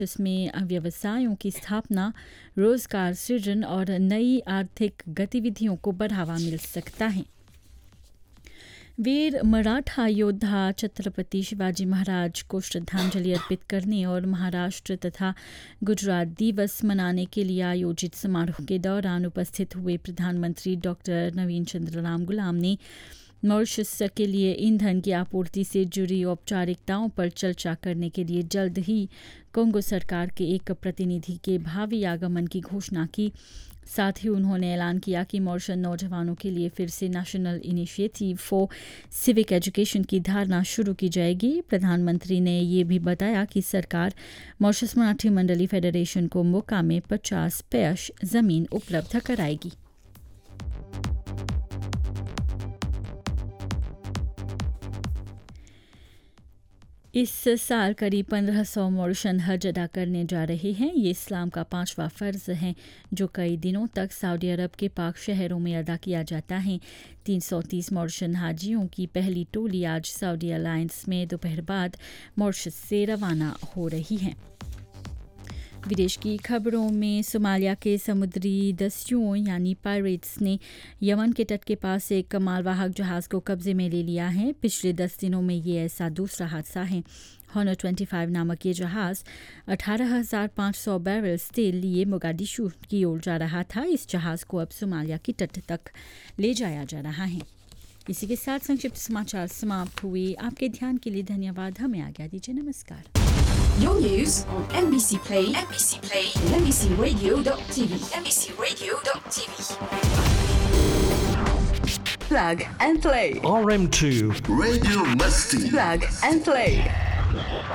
जिसमें व्यवसायों की स्थापना, रोजगार सृजन और नई आर्थिक गतिविधियों को बढ़ावा मिल सकता है। वीर मराठा योद्धा छत्रपति शिवाजी महाराज को श्रद्धांजलि अर्पित करने और महाराष्ट्र तथा गुजरात दिवस मनाने के लिए आयोजित समारोह के दौरान उपस्थित हुए प्रधानमंत्री डॉक्टर नवीन चंद्र राम गुलाम ने मॉरिशस के लिए ईंधन की आपूर्ति से जुड़ी औपचारिकताओं पर चर्चा करने के लिए जल्द ही कांगो सरकार के एक प्रतिनिधि के भावी आगमन की घोषणा की। साथ ही उन्होंने ऐलान किया कि मॉरिशस नौजवानों के लिए फिर से national initiative for civic education की धारणा शुरू की जाएगी। प्रधानमंत्री ने ये भी बताया कि सरकार मॉरिशस मराठी मंडली फेडरेशन को मोका में 50 पैश ज़मीन उपलब्ध कराएगी। इस साल करीब 1500 मॉरिशन हज अदा करने जा रहे हैं। ये इस्लाम का 5वां फ़र्ज है जो कई दिनों तक सऊदी अरब के पाक शहरों में अदा किया जाता है। 330 मॉरिशन हाजियों की पहली टोली आज सऊदी अलायंस में दोपहर बाद मॉरिशस से रवाना हो रही है। विदेश की खबरों में सोमालिया के समुद्री दस्युओं यानी पायरेट्स ने यमन के तट के पास एक मालवाहक जहाज़ को कब्जे में ले लिया है। पिछले 10 दिनों में ये ऐसा दूसरा हादसा है। हॉनर 25 नामक ये जहाज़ 18,500 बैरल्स तेल लिए मोगादिशु की ओर जा रहा था। इस जहाज़ को अब सोमालिया की तट तक ले जाया जा रहा है। इसी के साथ संक्षिप्त समाचार समाप्त हुए। आपके ध्यान के लिए धन्यवाद। हमें आज्ञा दीजिए। नमस्कार। Your news on MBC Play, and MBCRadio.tv, MBCRadio.tv. Plug and play. RM2 Radio Musty. Plug and play.